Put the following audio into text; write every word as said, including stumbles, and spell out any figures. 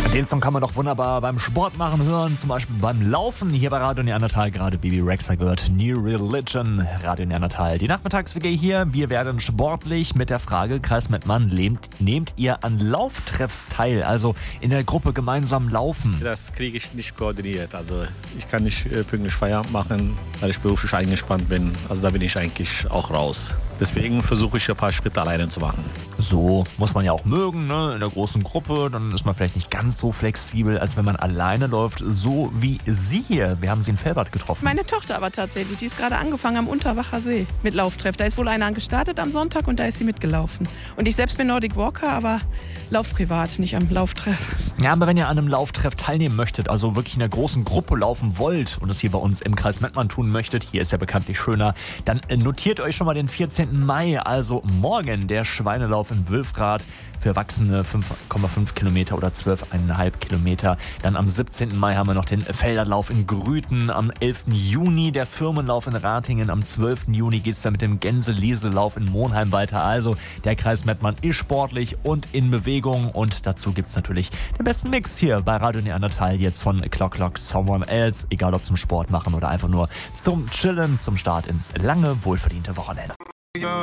Den Song kann man doch wunderbar beim Sport machen hören, zum Beispiel beim Laufen. Hier bei Radio Neandertal, gerade Bibi Rexha gehört New Religion, Radio Neandertal. Die Nachmittags-W G hier, wir werden sportlich mit der Frage, Kreis Mettmann, nehmt, nehmt ihr an Lauftreffs teil, also in der Gruppe gemeinsam laufen? Das kriege ich nicht koordiniert, also ich kann nicht äh, pünktlich Feierabend machen, weil ich beruflich eingespannt bin, also da bin ich eigentlich auch raus. Deswegen versuche ich ein paar Schritte alleine zu machen. So muss man ja auch mögen, ne? In der großen Gruppe, dann ist man vielleicht nicht ganz so flexibel, als wenn man alleine läuft, so wie Sie hier. Wir haben Sie in Velbert getroffen. Meine Tochter aber tatsächlich, die ist gerade angefangen am Unterwacher See mit Lauftreff. Da ist wohl einer gestartet am Sonntag und da ist sie mitgelaufen. Und ich selbst bin Nordic Walker, aber lauf privat, nicht am Lauftreff. Ja, aber wenn ihr an einem Lauftreff teilnehmen möchtet, also wirklich in der großen Gruppe laufen wollt und das hier bei uns im Kreis Mettmann tun möchtet, hier ist ja bekanntlich schöner, dann notiert euch schon mal den vierzehnten Mai, also morgen, der Schweinelauf in Wülfrath. Für Erwachsene fünf Komma fünf Kilometer oder zwölf Komma fünf Kilometer. Dann am siebzehnten Mai haben wir noch den Felderlauf in Grüten. Am elften Juni der Firmenlauf in Ratingen. Am zwölften Juni geht es dann mit dem Gänse-Liesel-Lauf in Monheim weiter. Also der Kreis Mettmann ist sportlich und in Bewegung. Und dazu gibt es natürlich den besten Mix hier bei Radio Neandertal. Jetzt von Clock Clock Someone Else. Egal ob zum Sport machen oder einfach nur zum Chillen, zum Start ins lange, wohlverdiente Wochenende.